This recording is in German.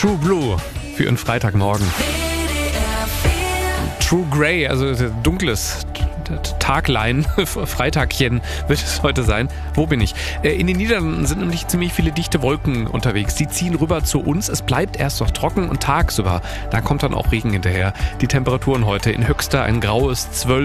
True Blue für Ihren Freitagmorgen. True Grey, also dunkles Taglein, Freitagchen wird es heute sein. Wo bin ich? In den Niederlanden sind nämlich ziemlich viele dichte Wolken unterwegs. Die ziehen rüber zu uns. Es bleibt erst noch trocken und tagsüber, da kommt dann auch Regen hinterher. Die Temperaturen heute in Höxter ein graues 12.